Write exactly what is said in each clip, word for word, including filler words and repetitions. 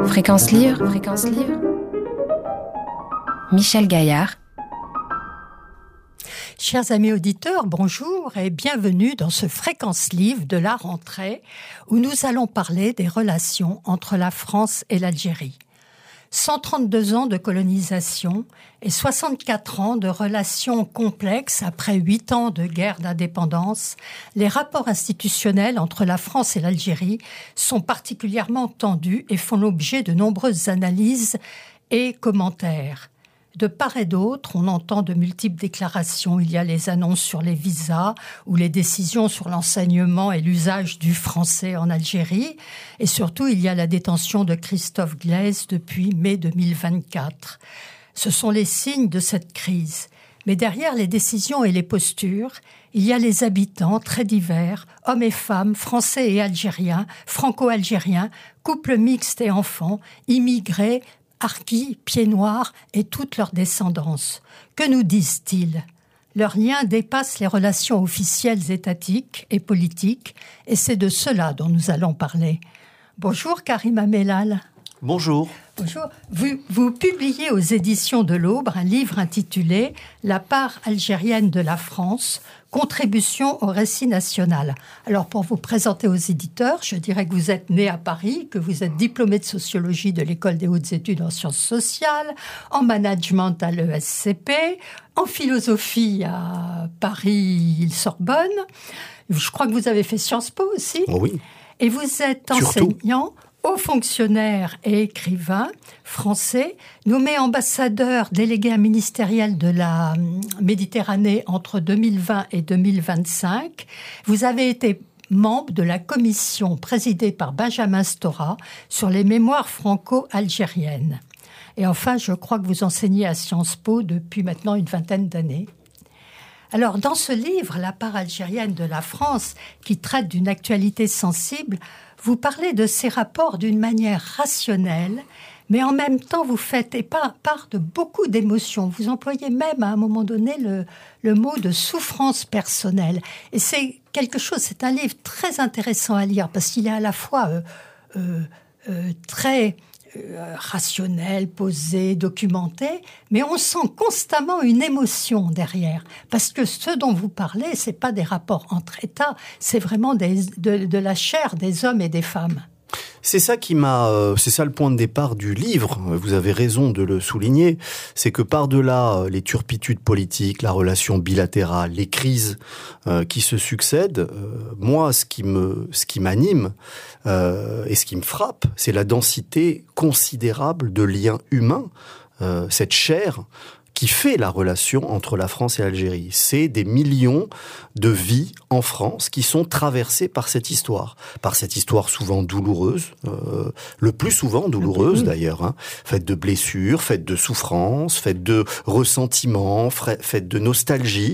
Fréquence Livre, Fréquence Livre. Michel Gaillard. Chers amis auditeurs, bonjour et bienvenue dans ce Fréquence Livre de la rentrée où nous allons parler des relations entre la France et l'Algérie. cent trente-deux ans de colonisation et soixante-quatre ans de relations complexes après huit ans de guerre d'indépendance, les rapports institutionnels entre la France et l'Algérie sont particulièrement tendus et font l'objet de nombreuses analyses et commentaires. De part et d'autre, on entend de multiples déclarations. Il y a les annonces sur les visas ou les décisions sur l'enseignement et l'usage du français en Algérie. Et surtout, il y a la détention de Christophe Glaise depuis mai deux mille vingt-quatre. Ce sont les signes de cette crise. Mais derrière les décisions et les postures, il y a les habitants très divers, hommes et femmes, français et algériens, franco-algériens, couples mixtes et enfants, immigrés, harkis, pieds noirs et toute leur descendance. Que nous disent-ils ? Leurs liens dépassent les relations officielles étatiques et politiques, et c'est de cela dont nous allons parler. Bonjour Karima Mellal. Bonjour. Bonjour. Vous, vous publiez aux éditions de l'Aube un livre intitulé « La part algérienne de la France, contribution au récit national ». Alors, pour vous présenter aux éditeurs, je dirais que vous êtes né à Paris, que vous êtes diplômé de sociologie de l'École des hautes études en sciences sociales, en management à l'E S C P, en philosophie à Paris-Sorbonne. Je crois que vous avez fait Sciences Po aussi. Oui. Et vous êtes Surtout. enseignant, haut fonctionnaire et écrivain français, nommé ambassadeur délégué ministériel de la Méditerranée entre deux mille vingt et deux mille vingt-cinq. Vous avez été membre de la commission présidée par Benjamin Stora sur les mémoires franco-algériennes. Et enfin, je crois que vous enseignez à Sciences Po depuis maintenant une vingtaine d'années. Alors, dans ce livre, La part algérienne de la France, qui traite d'une actualité sensible, vous parlez de ces rapports d'une manière rationnelle, mais en même temps, vous faites part de beaucoup d'émotions. Vous employez même, à un moment donné, le, le mot de souffrance personnelle. Et c'est quelque chose, c'est un livre très intéressant à lire, parce qu'il est à la fois euh, euh, euh, très euh, rationnel, posé, documenté, mais on sent constamment une émotion derrière. Parce que ce dont vous parlez, c'est pas des rapports entre États, c'est vraiment des, de, de la chair des hommes et des femmes. C'est ça qui m'a, euh, c'est ça le point de départ du livre. Vous avez raison de le souligner. C'est que par-delà les turpitudes politiques, la relation bilatérale, les crises euh, qui se succèdent, euh, moi, ce qui me, ce qui m'anime euh, et ce qui me frappe, c'est la densité considérable de liens humains, euh, cette chair qui fait la relation entre la France et l'Algérie. C'est des millions de vies en France qui sont traversées par cette histoire. Par cette histoire souvent douloureuse, euh, le plus souvent douloureuse d'ailleurs, hein, faite de blessures, faite de souffrances, faite de ressentiments, faite de nostalgie.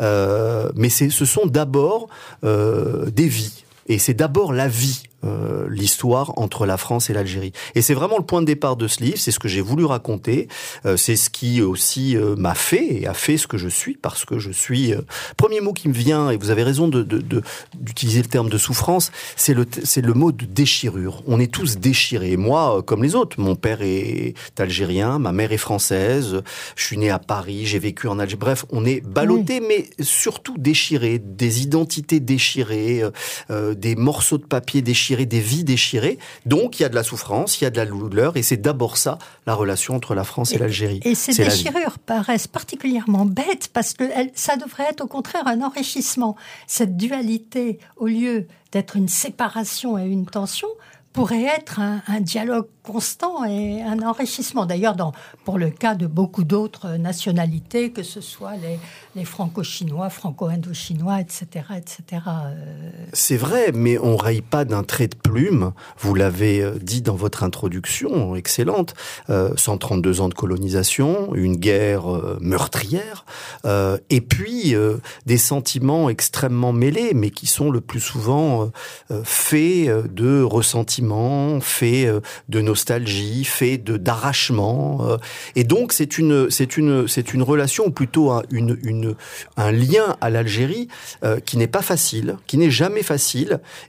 Euh, mais c'est, ce sont d'abord euh, des vies. Et c'est d'abord la vie, euh, l'histoire entre la France et l'Algérie. Et c'est vraiment le point de départ de ce livre, c'est ce que j'ai voulu raconter, euh, c'est ce qui aussi euh, m'a fait et a fait ce que je suis, parce que je suis... Euh, premier mot qui me vient, et vous avez raison de, de, de, d'utiliser le terme de souffrance, c'est le, c'est le mot de déchirure. On est tous déchirés. Moi, comme les autres, mon père est algérien, ma mère est française, je suis né à Paris, j'ai vécu en Algérie. Bref, on est ballottés, oui. Mais surtout déchirés, des identités déchirées, euh, des morceaux de papier déchirés, des vies déchirées. Donc, il y a de la souffrance, il y a de la douleur, et c'est d'abord ça, la relation entre la France et, et l'Algérie. Et ces c'est déchirures paraissent particulièrement bêtes, parce que elles, ça devrait être au contraire un enrichissement. Cette dualité, au lieu d'être une séparation et une tension, pourrait être un, un dialogue constant et un enrichissement. D'ailleurs, dans, pour le cas de beaucoup d'autres nationalités, que ce soit les, les franco-chinois, franco-indo-chinois, et cetera, et cetera. Euh... C'est vrai, mais on raye pas d'un trait de plume. Vous l'avez dit dans votre introduction, excellente. Euh, cent trente-deux ans de colonisation, une guerre euh, meurtrière, euh, et puis euh, des sentiments extrêmement mêlés, mais qui sont le plus souvent euh, faits de ressentiments, faits de nostalgie, faits de d'arrachement. Euh, et donc c'est une c'est une c'est une relation, ou plutôt un, une une un lien à l'Algérie euh, qui n'est pas facile, qui n'est jamais facile,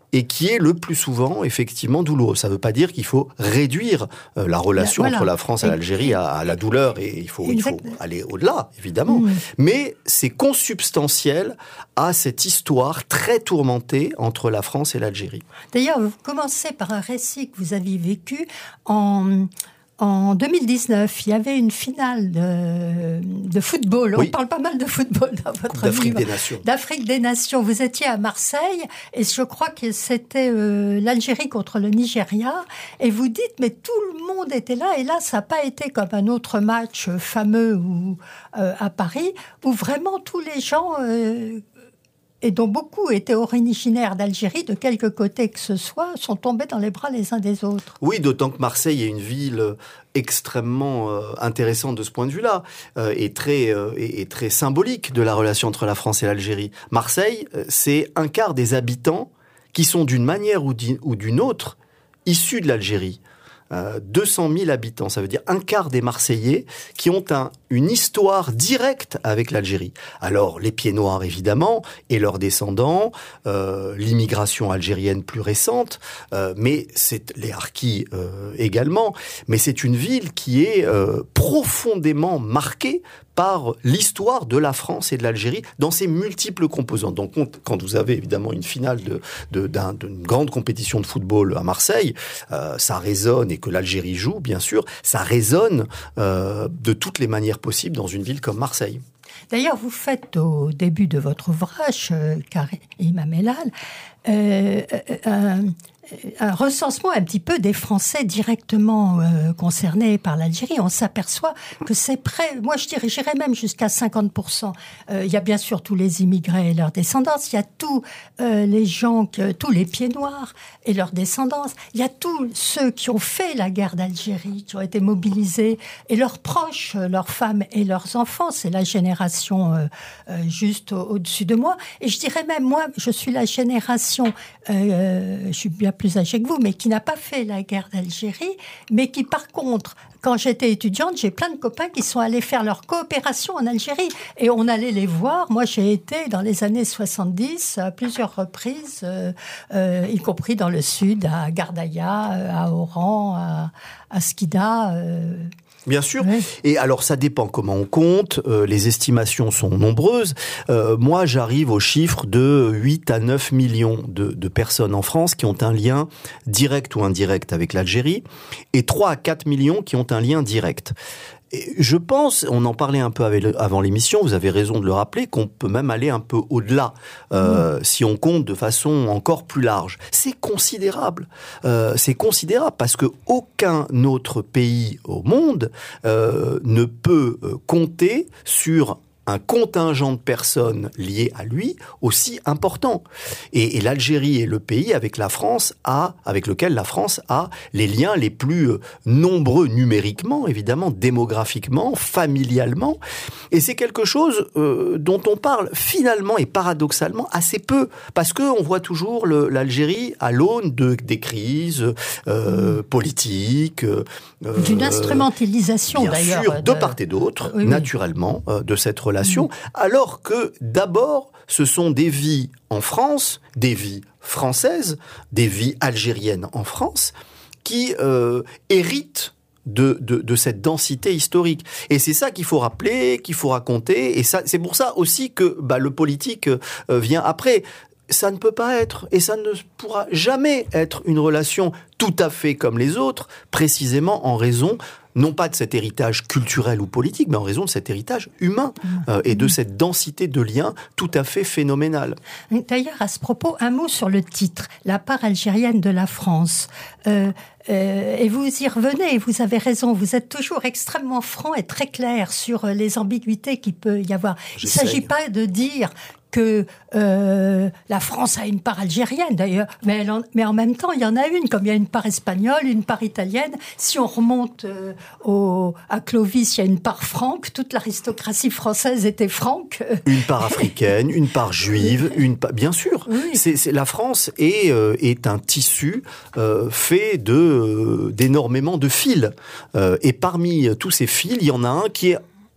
et qui est le plus souvent effectivement douloureux. Ça ne veut pas dire qu'il faut réduire euh, la relation voilà. entre la France et l'Algérie à, à la douleur, et il faut, il faut aller au-delà, évidemment. Mmh. Mais c'est consubstantiel à cette histoire très tourmentée entre la France et l'Algérie. D'ailleurs, vous commencez par un récit que vous aviez vécu en... En deux mille dix-neuf, il y avait une finale de, de football. Oui. On parle pas mal de football dans votre livre. D'Afrique des Nations. D'Afrique des Nations. Vous étiez à Marseille et je crois que c'était euh, l'Algérie contre le Nigeria. Et vous dites, mais tout le monde était là. Et là, ça n'a pas été comme un autre match fameux où, euh, à Paris, où vraiment tous les gens... Euh, et dont beaucoup étaient originaires d'Algérie, de quelque côté que ce soit, sont tombés dans les bras les uns des autres. Oui, d'autant que Marseille est une ville extrêmement euh, intéressante de ce point de vue-là, euh, et, très, euh, et, et très symbolique de la relation entre la France et l'Algérie. Marseille, euh, c'est un quart des habitants qui sont d'une manière ou d'une autre issus de l'Algérie. Euh, deux cent mille habitants, ça veut dire un quart des Marseillais qui ont un, une histoire directe avec l'Algérie. Alors, les pieds noirs, évidemment, et leurs descendants, euh, l'immigration algérienne plus récente, euh, mais c'est les harkis euh, également, mais c'est une ville qui est euh, profondément marquée par l'histoire de la France et de l'Algérie dans ses multiples composantes. Donc, quand vous avez évidemment une finale de, de, d'un, d'une grande compétition de football à Marseille, euh, ça résonne, et que l'Algérie joue, bien sûr, ça résonne euh, de toutes les manières possibles dans une ville comme Marseille. D'ailleurs, vous faites au début de votre ouvrage, euh, Karim Amellal, euh, un... un recensement un petit peu des Français directement euh, concernés par l'Algérie. On s'aperçoit que c'est près, moi je dirais, j'irais même jusqu'à cinquante pour cent. Euh, il y a bien sûr tous les immigrés et leurs descendants, il y a tous euh, les gens, que, tous les pieds noirs et leurs descendants, il y a tous ceux qui ont fait la guerre d'Algérie, qui ont été mobilisés, et leurs proches, leurs femmes et leurs enfants. C'est la génération euh, euh, juste au- au-dessus de moi. Et je dirais même, moi, je suis la génération, euh, je suis bien plus âgée que vous, mais qui n'a pas fait la guerre d'Algérie, mais qui, par contre, quand j'étais étudiante, j'ai plein de copains qui sont allés faire leur coopération en Algérie. Et on allait les voir. Moi, j'ai été, dans les années soixante-dix, à plusieurs reprises, euh, euh, y compris dans le sud, à Gardaïa, euh, à Oran, à, à Skida. Euh, Bien sûr. Ouais. Et alors, ça dépend comment on compte. Euh, les estimations sont nombreuses. Euh, moi, j'arrive au chiffre de huit à neuf millions de, de personnes en France qui ont un lien direct ou indirect avec l'Algérie, et trois à quatre millions qui ont un lien direct. Et je pense, on en parlait un peu avec le, avant l'émission, vous avez raison de le rappeler, qu'on peut même aller un peu au-delà, euh, mmh. si on compte de façon encore plus large. C'est considérable, euh, c'est considérable parce que aucun autre pays au monde euh, ne peut compter sur un contingent de personnes liées à lui aussi important. Et, et l'Algérie est le pays avec la France a, avec lequel la France a les liens les plus nombreux numériquement, évidemment, démographiquement, familialement. Et c'est quelque chose euh, dont on parle finalement et paradoxalement assez peu, parce que on voit toujours le, l'Algérie à l'aune de des crises euh, politiques, euh, d'une instrumentalisation bien d'ailleurs, sûr, de de part et d'autre, oui, oui. naturellement, euh, de cette relation. Alors que d'abord, ce sont des vies en France, des vies françaises, des vies algériennes en France, qui euh, héritent de, de, de cette densité historique. Et c'est ça qu'il faut rappeler, qu'il faut raconter, et ça, c'est pour ça aussi que bah, le politique euh, vient après. Ça ne peut pas être, et ça ne pourra jamais être une relation tout à fait comme les autres, précisément en raison non pas de cet héritage culturel ou politique, mais en raison de cet héritage humain euh, et de cette densité de liens tout à fait phénoménale. D'ailleurs, à ce propos, un mot sur le titre, la part algérienne de la France. Euh, euh, et vous y revenez, et vous avez raison, vous êtes toujours extrêmement franc et très clair sur les ambiguïtés qu'il peut y avoir. J'essaye. Il ne s'agit pas de dire que euh, la France a une part algérienne, d'ailleurs, mais, elle en, mais en même temps, il y en a une, comme il y a une part espagnole, une part italienne. Si on remonte euh, au, à Clovis, il y a une part franque, toute l'aristocratie française était franque. Une part africaine, une part juive, une part... Bien sûr, oui. c'est, c'est, la France est, euh, est un tissu euh, fait de, euh, d'énormément de fils. Euh, et parmi tous ces fils, il y en a un qui est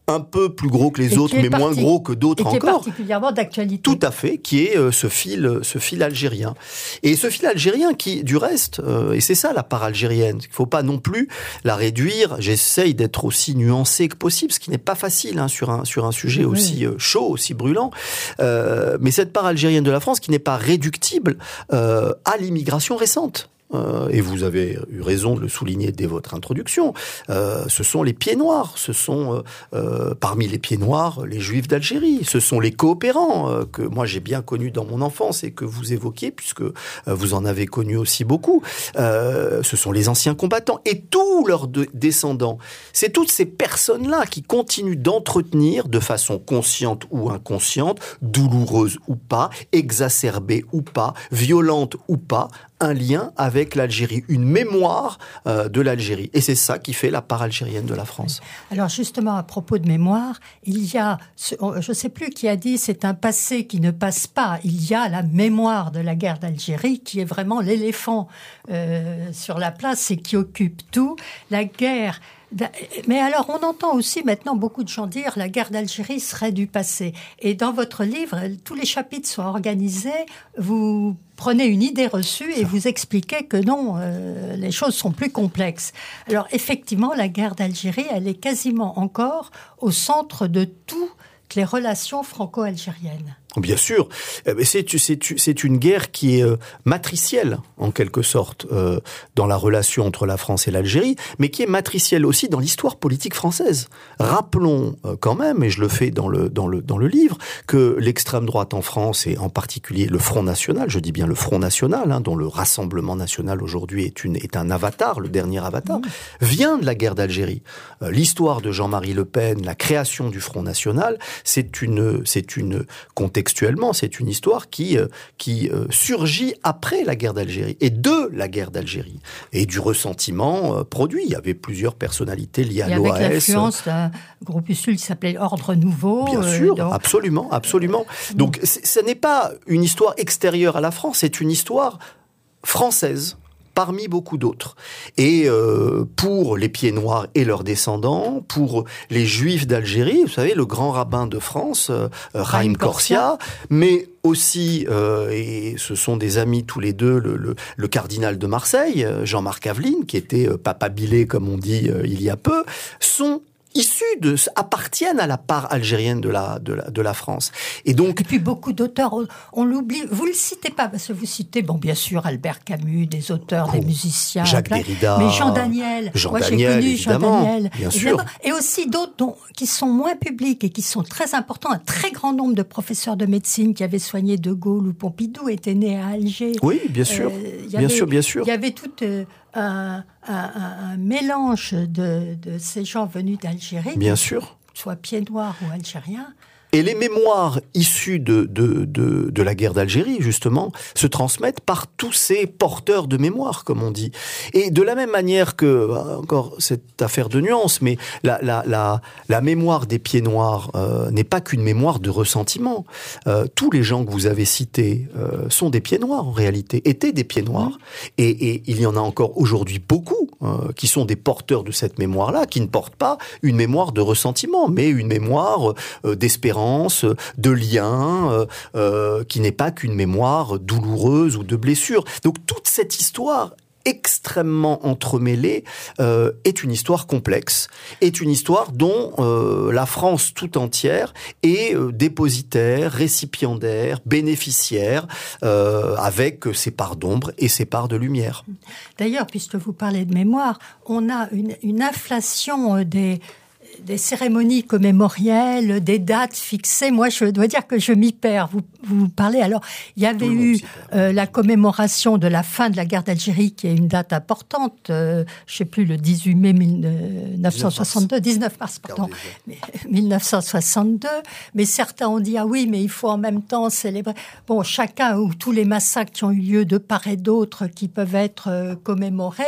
un peu plus gros que les autres, mais parti- moins gros que d'autres et qui encore. est particulièrement d'actualité. Tout à fait, qui est euh, ce fil, ce fil algérien. Et ce fil algérien qui, du reste, euh, et c'est ça la part algérienne, il ne faut pas non plus la réduire. J'essaye d'être aussi nuancé que possible, ce qui n'est pas facile hein, sur un sur un sujet oui. aussi euh, chaud, aussi brûlant. Euh, mais cette part algérienne de la France qui n'est pas réductible euh, à l'immigration récente. Euh, et vous avez eu raison de le souligner dès votre introduction, euh, ce sont les pieds noirs, ce sont euh, euh, parmi les pieds noirs les juifs d'Algérie, ce sont les coopérants euh, que moi j'ai bien connus dans mon enfance et que vous évoquez puisque euh, vous en avez connu aussi beaucoup, euh, ce sont les anciens combattants et tous leurs de- descendants. C'est toutes ces personnes-là qui continuent d'entretenir de façon consciente ou inconsciente, douloureuse ou pas, exacerbée ou pas, violente ou pas, un lien avec l'Algérie, une mémoire euh, de l'Algérie. Et c'est ça qui fait la part algérienne de la France. Alors justement, à propos de mémoire, il y a, je ne sais plus qui a dit, c'est un passé qui ne passe pas. Il y a la mémoire de la guerre d'Algérie qui est vraiment l'éléphant euh, sur la place et qui occupe tout. La guerre... Mais alors, on entend aussi maintenant beaucoup de gens dire la guerre d'Algérie serait du passé. Et dans votre livre, tous les chapitres sont organisés. Vous prenez une idée reçue et vous expliquez que non, euh, les choses sont plus complexes. Alors, effectivement, la guerre d'Algérie, elle est quasiment encore au centre de toutes les relations franco-algériennes. Bien sûr, c'est, c'est, c'est une guerre qui est matricielle, en quelque sorte, euh, dans la relation entre la France et l'Algérie, mais qui est matricielle aussi dans l'histoire politique française. Rappelons euh, quand même, et je le fais dans le, dans le, dans le livre, que l'extrême droite en France, et en particulier le Front National, je dis bien le Front National, hein, dont le Rassemblement National aujourd'hui est, une, est un avatar, le dernier avatar, mmh. vient de la guerre d'Algérie. Euh, l'histoire de Jean-Marie Le Pen, la création du Front National, c'est une, c'est une contexte Textuellement, c'est une histoire qui euh, qui euh, surgit après la guerre d'Algérie et de la guerre d'Algérie et du ressentiment euh, produit. Il y avait plusieurs personnalités liées à l'O A S. Avec l'influence d'un groupuscule qui s'appelait Ordre Nouveau. Bien euh, sûr, donc... absolument, absolument. Donc, ce n'est pas une histoire extérieure à la France, c'est une histoire française. Parmi beaucoup d'autres. Et euh, pour les pieds noirs et leurs descendants, pour les juifs d'Algérie, vous savez, le grand rabbin de France, euh, Raïm Corsia, mais aussi, euh, et ce sont des amis tous les deux, le, le, le cardinal de Marseille, Jean-Marc Aveline, qui était euh, papa Bilé, comme on dit euh, il y a peu, sont issus de, appartiennent à la part algérienne de la, de la, de la France. Et donc. Et puis beaucoup d'auteurs, on, on l'oublie, vous le citez pas, parce que vous citez, bon, bien sûr, Albert Camus, des auteurs, oh, des musiciens. Jacques plein, Derrida. Mais Jean Daniel. Jean Moi, Daniel, j'ai connu évidemment. Jean Daniel. Bien évidemment. sûr. Et aussi d'autres dont, qui sont moins publics et qui sont très importants. Un très grand nombre de professeurs de médecine qui avaient soigné De Gaulle ou Pompidou étaient nés à Alger. Oui, bien sûr. Euh, bien avait, sûr, bien sûr. Il y avait tout, euh, Un, un, un mélange de, de ces gens venus d'Algérie, bien sûr, soit pieds noirs ou algériens. Et les mémoires issues de, de, de, de la guerre d'Algérie, justement, se transmettent par tous ces porteurs de mémoire, comme on dit. Et de la même manière que, encore cette affaire de nuance, mais la, la, la, la mémoire des pieds noirs euh, n'est pas qu'une mémoire de ressentiment. Euh, tous les gens que vous avez cités euh, sont des pieds noirs, en réalité, étaient des pieds noirs. Mmh. Et, et il y en a encore aujourd'hui beaucoup euh, qui sont des porteurs de cette mémoire-là, qui ne portent pas une mémoire de ressentiment, mais une mémoire euh, d'espérance, de lien, euh, euh, qui n'est pas qu'une mémoire douloureuse ou de blessure. Donc toute cette histoire extrêmement entremêlée euh, est une histoire complexe, est une histoire dont euh, la France tout entière est euh, dépositaire, récipiendaire, bénéficiaire, euh, avec ses parts d'ombre et ses parts de lumière. D'ailleurs, puisque vous parlez de mémoire, on a une, une inflation des des cérémonies commémorielles, des dates fixées. Moi, je dois dire que je m'y perds. Vous, vous parlez. Alors, il y avait eu euh, la commémoration de la fin de la guerre d'Algérie, qui est une date importante. Euh, je ne sais plus, le dix-huit mai mille neuf cent soixante-deux, dix-neuf mars, pardon, mille neuf cent soixante-deux. Mais certains ont dit, ah oui, mais il faut en même temps célébrer. Bon, chacun, ou tous les massacres qui ont eu lieu de part et d'autre, qui peuvent être euh, commémorés,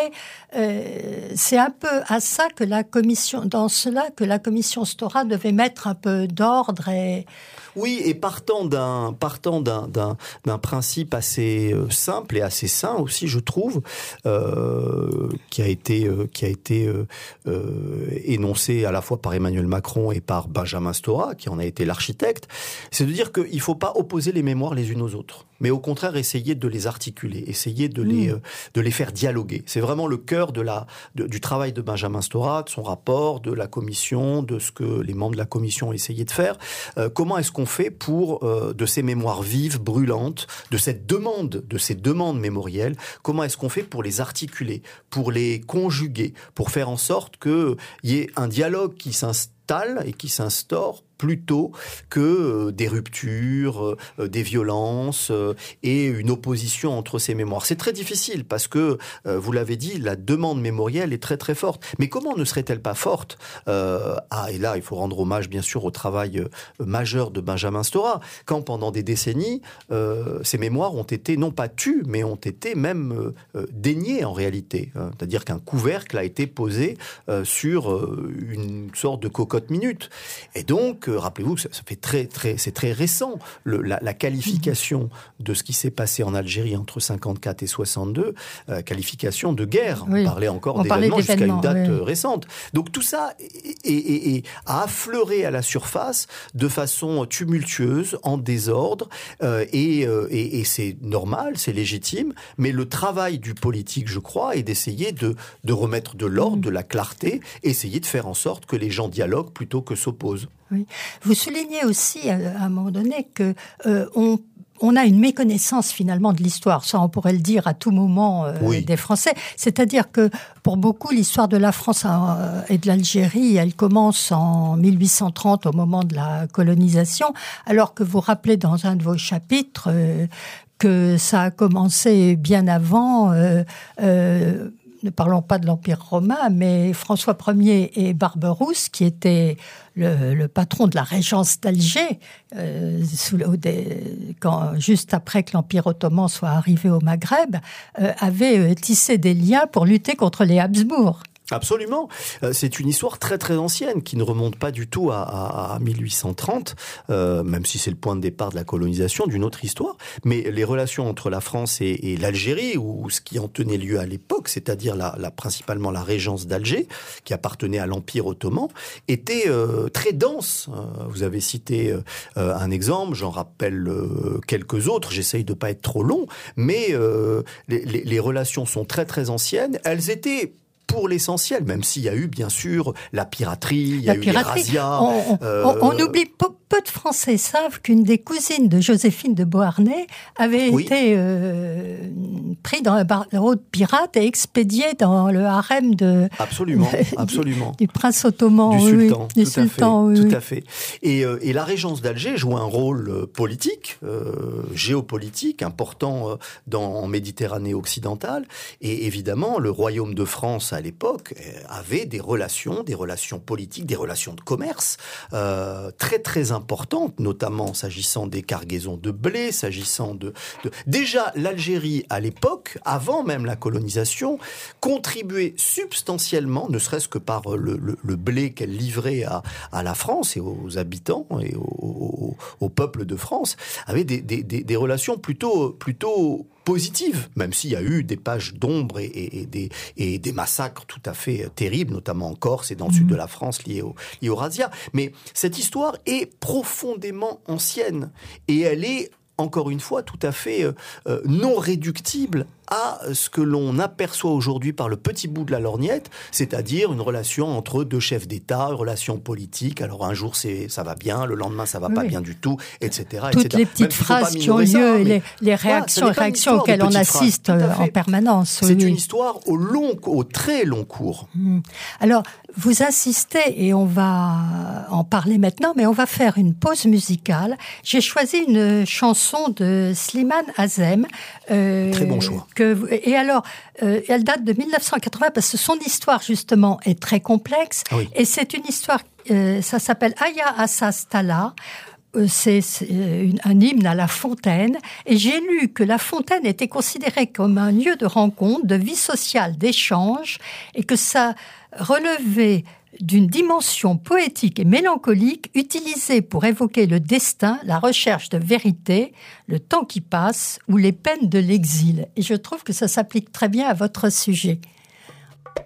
euh, c'est un peu à ça que la commission, dans cela, que la commission Stora devait mettre un peu d'ordre et... Oui, et partant d'un partant d'un d'un, d'un principe assez euh, simple et assez sain aussi, je trouve, euh, qui a été euh, qui a été euh, euh, énoncé à la fois par Emmanuel Macron et par Benjamin Stora, qui en a été l'architecte, c'est de dire qu'il faut pas opposer les mémoires les unes aux autres, mais au contraire essayer de les articuler, essayer de les euh, de les faire dialoguer. C'est vraiment le cœur de la de, du travail de Benjamin Stora, de son rapport, de la commission, de ce que les membres de la commission ont essayé de faire. Euh, comment est-ce qu'on fait pour euh, de ces mémoires vives, brûlantes, de cette demande, de ces demandes mémorielles, comment est-ce qu'on fait pour les articuler, pour les conjuguer, pour faire en sorte qu'il y ait un dialogue qui s'installe et qui s'instaure plutôt que euh, des ruptures, euh, des violences euh, et une opposition entre ces mémoires. C'est très difficile parce que, euh, vous l'avez dit, la demande mémorielle est très très forte. Mais comment ne serait-elle pas forte euh, Ah, et là, il faut rendre hommage bien sûr au travail euh, majeur de Benjamin Stora, quand pendant des décennies, euh, ces mémoires ont été non pas tues, mais ont été même euh, déniées en réalité. Hein. C'est-à-dire qu'un couvercle a été posé euh, sur euh, une sorte de cocotte-minute. Et donc, rappelez-vous que ça, ça fait très, très, c'est très récent, le, la, la qualification de ce qui s'est passé en Algérie entre cinquante-quatre et soixante-deux, euh, qualification de guerre. Oui. On parlait encore On d'événements jusqu'à une date oui. récente. Donc tout ça est, est, est, est, a affleuré à la surface de façon tumultueuse, en désordre, euh, et, euh, et, et c'est normal, c'est légitime, mais le travail du politique, je crois, est d'essayer de, de remettre de l'ordre, mmh. de la clarté, essayer de faire en sorte que les gens dialoguent plutôt que s'opposent. Oui. Vous soulignez aussi à un moment donné que euh, on On a une méconnaissance finalement de l'histoire. Ça, on pourrait le dire à tout moment euh, oui. des Français. C'est-à-dire que pour beaucoup, l'histoire de la France euh, et de l'Algérie, elle commence en mille huit cent trente, au moment de la colonisation, alors que vous rappelez dans un de vos chapitres euh, que ça a commencé bien avant. Euh, euh, ne parlons pas de l'Empire romain, mais François Ier et Barberousse, qui étaient le, le patron de la régence d'Alger, euh, sous le, des, quand, juste après que l'Empire ottoman soit arrivé au Maghreb, euh, avaient euh, tissé des liens pour lutter contre les Habsbourg. Absolument. C'est une histoire très très ancienne qui ne remonte pas du tout à, à, à mille huit cent trente, euh, même si c'est le point de départ de la colonisation, d'une autre histoire. Mais les relations entre la France et, et l'Algérie, ou ce qui en tenait lieu à l'époque, c'est-à-dire la, la, principalement la régence d'Alger, qui appartenait à l'Empire ottoman, étaient euh, très denses. Euh, vous avez cité euh, un exemple, j'en rappelle euh, quelques autres, j'essaye de ne pas être trop long, mais euh, les, les, les relations sont très très anciennes. Elles étaient pour l'essentiel, même s'il y a eu bien sûr la piraterie, il y a la eu piraterie. les razzias. On, euh... on, on oublie peu, peu de Français savent qu'une des cousines de Joséphine de Beauharnais avait oui. été euh, prise dans un bateau de pirate et expédiée dans le harem de absolument, de, absolument. Du, du prince ottoman, du oui, sultan, du tout, sultan, à fait, oui, tout à fait. Et, euh, et la régence d'Alger joue un rôle politique, euh, géopolitique important euh, dans en Méditerranée occidentale. Et évidemment, le royaume de France à l'époque avait des relations, des relations politiques, des relations de commerce euh, très très importantes, notamment s'agissant des cargaisons de blé, s'agissant de, de... Déjà, l'Algérie à l'époque, avant même la colonisation, contribuait substantiellement, ne serait-ce que par le, le, le blé qu'elle livrait à, à la France et aux habitants et au, au, au peuple de France, avait des, des, des, des relations plutôt plutôt positive, même s'il y a eu des pages d'ombre et, et, et, des, et des massacres tout à fait terribles, notamment en Corse et dans le mmh. sud de la France liés au, liés au razzia. Mais cette histoire est profondément ancienne et elle est, encore une fois, tout à fait euh, non réductible à ce que l'on aperçoit aujourd'hui par le petit bout de la lorgnette, c'est-à-dire une relation entre deux chefs d'État, une relation politique. Alors un jour c'est ça va bien, le lendemain ça va oui. pas bien du tout, et cetera. Toutes et cetera. les petites phrases qui ont lieu, ça, les, les réactions, voilà, réactions auxquelles on assiste en permanence. C'est oui. une histoire au long, au très long cours. Mmh. Alors vous insistez, et on va en parler maintenant, mais on va faire une pause musicale. J'ai choisi une chanson de Slimane Azem. Euh, très bon choix. Que, et alors, euh, elle date de mille neuf cent quatre-vingts parce que son histoire, justement, est très complexe. Oui. Et c'est une histoire, euh, ça s'appelle Aya Assas Tala. Euh, c'est, c'est une, un hymne à la fontaine. Et j'ai lu que la fontaine était considérée comme un lieu de rencontre, de vie sociale, d'échange, et que ça relevait d'une dimension poétique et mélancolique utilisée pour évoquer le destin, la recherche de vérité, le temps qui passe ou les peines de l'exil. Et je trouve que ça s'applique très bien à votre sujet.